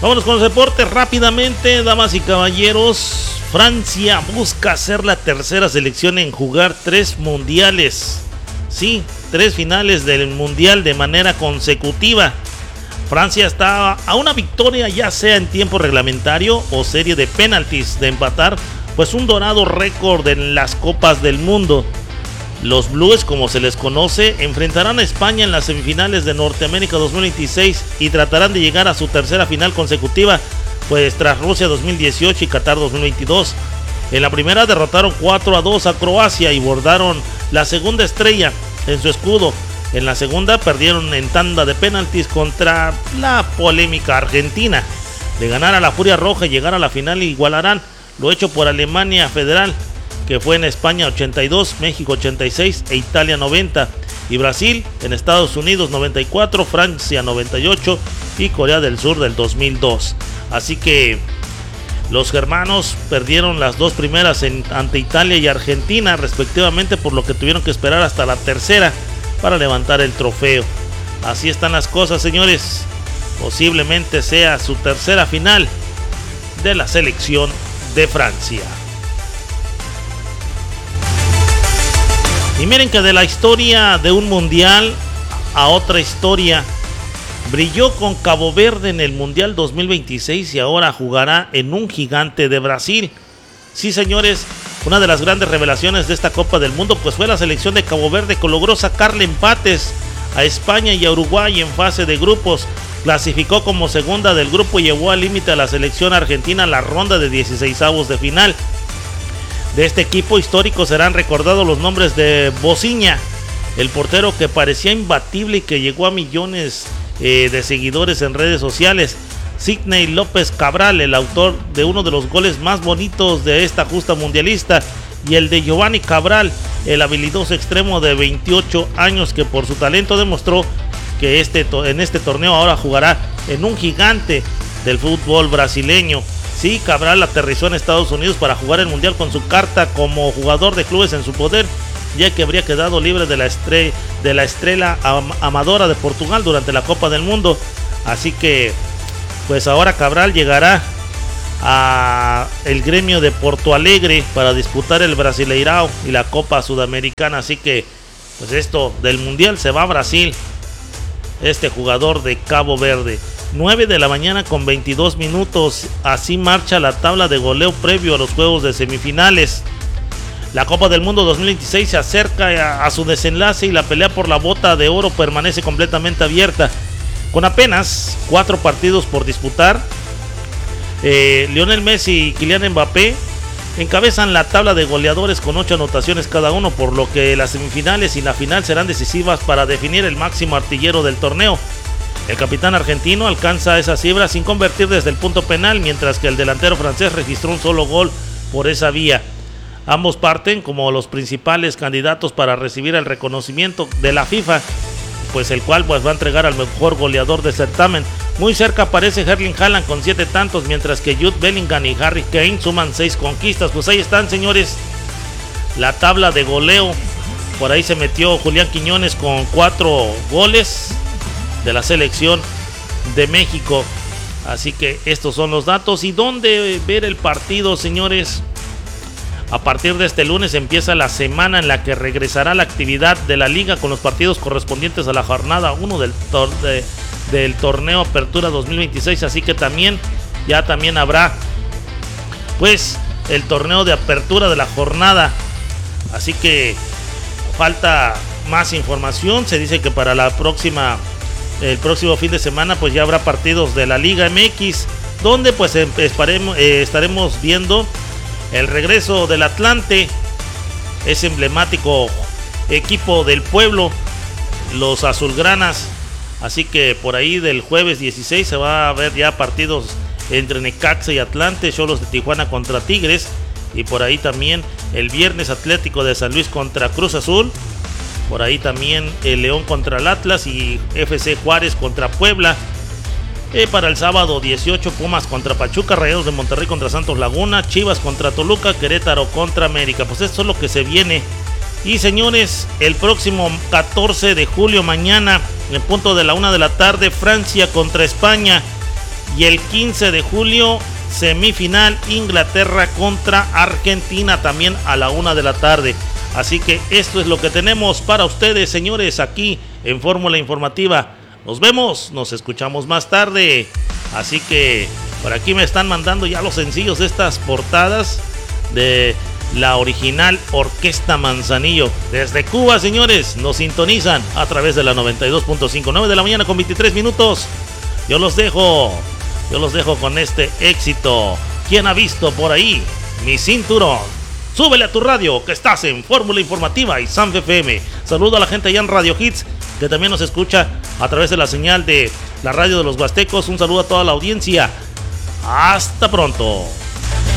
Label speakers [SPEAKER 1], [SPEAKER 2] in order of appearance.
[SPEAKER 1] Vámonos con los deportes rápidamente, damas y caballeros. Francia busca ser la tercera selección en jugar 3 mundiales. Sí, 3 finales del mundial de manera consecutiva. Francia está a una victoria, ya sea en tiempo reglamentario o serie de penaltis, de empatar pues un dorado récord en las copas del mundo. Los Blues, como se les conoce, enfrentarán a España en las semifinales de Norteamérica 2026 y tratarán de llegar a su tercera final consecutiva, pues tras Rusia 2018 y Qatar 2022. En la primera derrotaron 4-2 a Croacia y bordaron la segunda estrella en su escudo. En la segunda perdieron en tanda de penaltis contra la polémica Argentina. De ganar a la Furia Roja y llegar a la final igualarán lo hecho por Alemania Federal, que fue en España 82, México 86 e Italia 90, y Brasil en Estados Unidos 94, Francia 98 y Corea del Sur del 2002. Así que los germanos perdieron las 2 primeras ante Italia y Argentina respectivamente, por lo que tuvieron que esperar hasta la tercera para levantar el trofeo. Así están las cosas, señores. Posiblemente sea su tercera final de la selección de Francia. Y miren que de la historia de un mundial a otra historia, brilló con Cabo Verde en el Mundial 2026 y ahora jugará en un gigante de Brasil. Sí, señores, una de las grandes revelaciones de esta Copa del Mundo pues fue la selección de Cabo Verde, que logró sacarle empates a España y a Uruguay en fase de grupos. Clasificó como segunda del grupo y llevó al límite a la selección argentina a la ronda de 16avos de final. De este equipo histórico serán recordados los nombres de Bociña, el portero que parecía imbatible y que llegó a millones de seguidores en redes sociales; Sidney López Cabral, el autor de uno de los goles más bonitos de esta justa mundialista; y el de Giovanni Cabral, el habilidoso extremo de 28 años que por su talento demostró que en este torneo ahora jugará en un gigante del fútbol brasileño. Sí, Cabral aterrizó en Estados Unidos para jugar el mundial con su carta como jugador de clubes en su poder, ya que habría quedado libre de la estrella amadora de Portugal durante la Copa del Mundo. Así que pues ahora Cabral llegará a el gremio de Porto Alegre para disputar el Brasileirao y la Copa Sudamericana. Así que pues esto del mundial se va a Brasil, este jugador de Cabo Verde. 9 de la mañana con 22 minutos, así marcha la tabla de goleo previo a los juegos de semifinales. La Copa del Mundo 2026 se acerca a su desenlace y la pelea por la bota de oro permanece completamente abierta. Con apenas 4 partidos por disputar, Lionel Messi y Kylian Mbappé encabezan la tabla de goleadores con 8 anotaciones cada uno, por lo que las semifinales y la final serán decisivas para definir el máximo artillero del torneo. El capitán argentino alcanza esa cifra sin convertir desde el punto penal, mientras que el delantero francés registró un solo gol por esa vía. Ambos parten como los principales candidatos para recibir el reconocimiento de la FIFA, pues el cual pues va a entregar al mejor goleador del certamen. Muy cerca aparece Erling Haaland con 7 tantos, mientras que Jude Bellingham y Harry Kane suman 6 conquistas. Pues ahí están, señores, la tabla de goleo. Por ahí se metió Julián Quiñones con 4 goles de la selección de México. Así que estos son los datos. ¿Y dónde ver el partido, señores? A partir de este lunes empieza la semana en la que regresará la actividad de la liga con los partidos correspondientes a la jornada 1 del torneo Apertura 2026. Así que también habrá pues el torneo de apertura de la jornada. Así que falta más información. Se dice que para el próximo fin de semana pues ya habrá partidos de la Liga MX, donde pues estaremos viendo el regreso del Atlante, ese emblemático equipo del pueblo, los azulgranas. Así que por ahí del jueves 16 se va a ver ya partidos entre Necaxa y Atlante, Xolos de Tijuana contra Tigres, y por ahí también el viernes Atlético de San Luis contra Cruz Azul. Por ahí también el León contra el Atlas y FC Juárez contra Puebla. Para el sábado 18, Pumas contra Pachuca, Rayados de Monterrey contra Santos Laguna, Chivas contra Toluca, Querétaro contra América. Pues esto es lo que se viene. Y señores, el próximo 14 de julio, mañana, en punto de la 1 de la tarde, Francia contra España. Y el 15 de julio, semifinal Inglaterra contra Argentina, también a la 1 de la tarde. Así que esto es lo que tenemos para ustedes, señores, aquí en Fórmula Informativa. Nos vemos, nos escuchamos más tarde. Así que por aquí me están mandando ya los sencillos de estas portadas de la original Orquesta Manzanillo. Desde Cuba, señores, nos sintonizan a través de la 92.5, 9 de la mañana con 23 minutos. Yo los dejo con este éxito. ¿Quién ha visto por ahí mi cinturón? Súbele a tu radio, que estás en Fórmula Informativa y Sanf FM. Saludo a la gente allá en Radio Hits, que también nos escucha a través de la señal de la radio de los Huastecos. Un saludo a toda la audiencia. Hasta pronto.